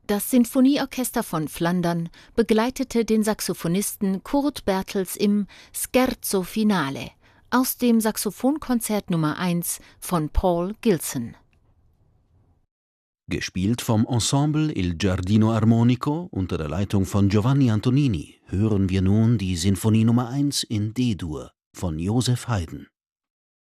Das Sinfonieorchester von Flandern begleitete den Saxophonisten Kurt Bertels im Scherzo Finale aus dem Saxophonkonzert Nummer 1 von Paul Gilson. Gespielt vom Ensemble Il Giardino Armonico unter der Leitung von Giovanni Antonini hören wir nun die Sinfonie Nummer 1 in D-Dur von Joseph Haydn.